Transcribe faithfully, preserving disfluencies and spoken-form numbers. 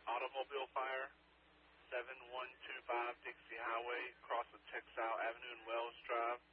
automobile fire, seven one two five Dixie Highway, across the Textile Avenue and Wells Drive.